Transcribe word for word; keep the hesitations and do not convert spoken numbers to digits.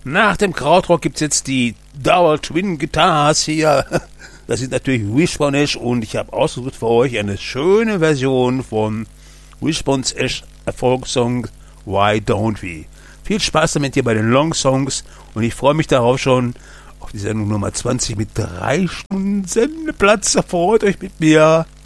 nach dem Krautrock gibt's jetzt die Double Twin Guitars hier. Das ist natürlich Wishbone-Esch und ich habe ausgesucht für euch eine schöne Version vom Wishbone-Esch Erfolgssong Why Don't We. Viel Spaß damit hier bei den Long Songs und ich freue mich darauf schon auf die Sendung Nummer zwanzig mit drei Stunden Sendeplatz. Freut euch mit mir.